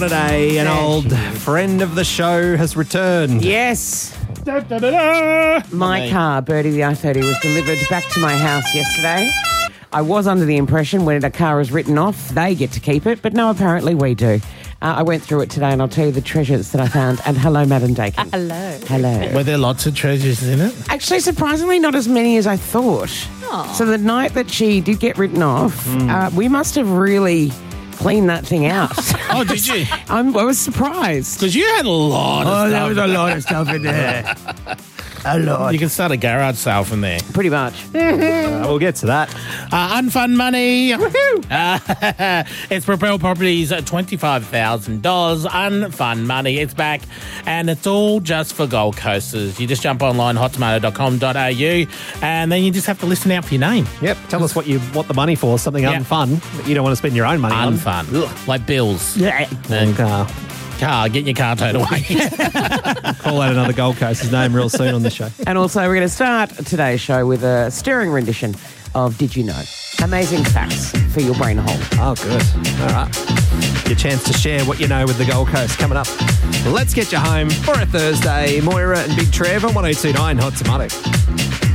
Today, an old friend of the show has returned. Yes. My car, Birdie the i30, was delivered back to my house yesterday. I was under the impression when a car is written off, they get to keep it, but no, apparently we do. I went through it today and I'll tell you the treasures that I found. And hello, Madam Dakin. Hello. Hello. Were there lots of treasures in it? Actually, surprisingly, not as many as I thought. Aww. So the night that she did get written off, we must have really cleaned that thing out. Oh, did you? I was surprised. Because you had a lot of stuff. There was a lot of stuff in there. A lot. You can start a garage sale from there. Pretty much. We'll get to that. Unfun money. It's Propel Properties $25,000. Unfun money. It's back. And it's all just for Gold Coasters. You just jump online, hottomato.com.au, and then you just have to listen out for your name. Yep. Tell us what you want the money for. Something unfun that you don't want to spend your own money on. Unfun. Like bills. Yeah. And car. Get your car towed away. Call out another Gold Coast's name real soon on the show. And also, we're going to start today's show with a stirring rendition of Did You Know? Amazing facts for your brain hole. Oh, good. All right. Your chance to share what you know with the Gold Coast coming up. Let's get you home for a Thursday. Moira and Big Trev on 1029 Hot Tomato.